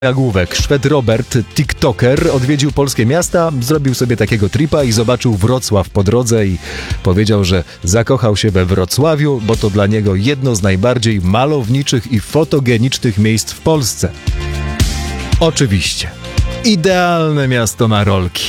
Nagłówek. Szwed Robert, tiktoker, odwiedził polskie miasta, zrobił sobie takiego tripa i zobaczył Wrocław po drodze i powiedział, że zakochał się we Wrocławiu, bo to dla niego jedno z najbardziej malowniczych i fotogenicznych miejsc w Polsce. Oczywiście. Idealne miasto na rolki.